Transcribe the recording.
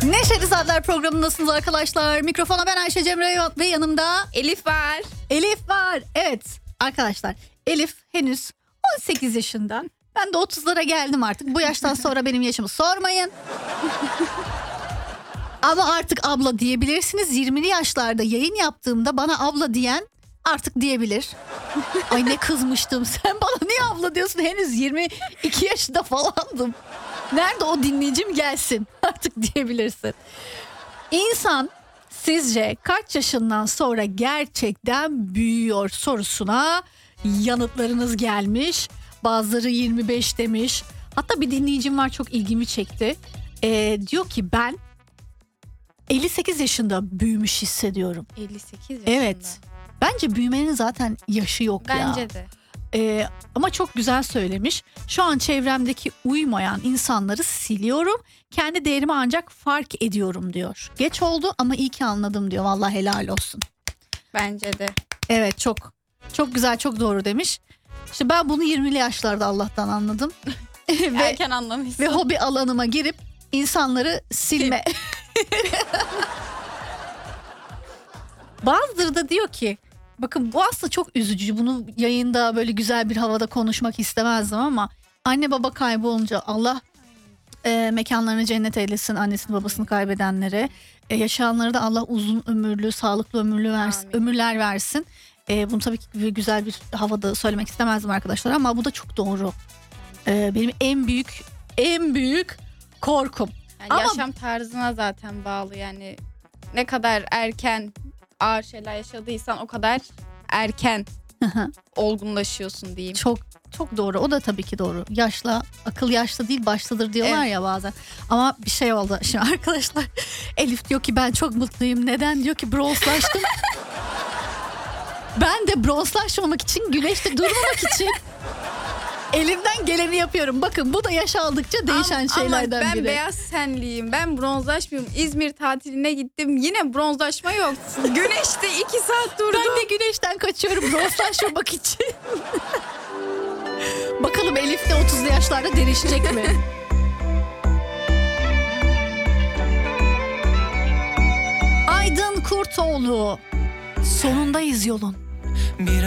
Neşeli Saatler programındasınız arkadaşlar. Mikrofona ben Ayşe Cemre ve yanımda Elif var. Elif var. Evet arkadaşlar, Elif henüz 18 yaşında. Ben de 30'lara geldim artık. Bu yaştan sonra benim yaşımı sormayın. Ama artık abla diyebilirsiniz. 20'li yaşlarda yayın yaptığımda bana abla diyen artık diyebilir. Ay ne kızmıştım. Sen bana niye abla diyorsun? Henüz 22 yaşında falandım. Nerede o dinleyicim, gelsin artık diyebilirsin. İnsan sizce kaç yaşından sonra gerçekten büyüyor sorusuna yanıtlarınız gelmiş. Bazıları 25 demiş. Hatta bir dinleyicim var, çok ilgimi çekti. Diyor ki ben 58 yaşında büyümüş hissediyorum. 58 yaşında. Evet. Bence büyümenin zaten yaşı yok ya. Bence de. Ama çok güzel söylemiş. Şu an çevremdeki uymayan insanları siliyorum. Kendi değerimi ancak fark ediyorum diyor. Geç oldu ama iyi ki anladım diyor. Vallahi helal olsun. Bence de. Evet, çok güzel, çok doğru demiş. İşte ben bunu 20'li yaşlarda Allah'tan anladım. Erken anlamışsın. Ve hobi alanıma girip insanları silme. Bazıları da diyor ki, bakın bu aslında çok üzücü. Bunu yayında böyle güzel bir havada konuşmak istemezdim ama anne baba kaybolunca Allah mekanlarını cennet eylesin, annesini babasını kaybedenlere. Yaşayanlara da Allah uzun ömürlü, sağlıklı ömürler versin. Bunu tabii ki güzel bir havada söylemek istemezdim arkadaşlar ama bu da çok doğru. Benim en büyük korkum. Yani ama yaşam tarzına zaten bağlı yani. Ne kadar erken ağır şeyler yaşadıysan o kadar erken olgunlaşıyorsun diyeyim. Çok doğru. O da tabii ki doğru. Akıl yaşta değil baştadır diyorlar, evet. Ya bazen. Ama bir şey oldu. Şimdi arkadaşlar, Elif diyor ki ben çok mutluyum. Neden? Diyor ki bronzlaştım. Ben de bronzlaşmamak için, güneşte durmamak için elimden geleni yapıyorum. Bakın bu da yaş aldıkça değişen şeylerden ama ben biri. beyaz tenliyim. Ben bronzlaşmıyorum. İzmir tatiline gittim. Yine bronzlaşma yok. Güneşte 2 saat durdum. Ben de güneşten kaçıyorum bronzlaşmamak için. Bakalım Elif de 30'lu yaşlarda değişecek mi? Aydın Kurtoğlu. Sonundayız yolun.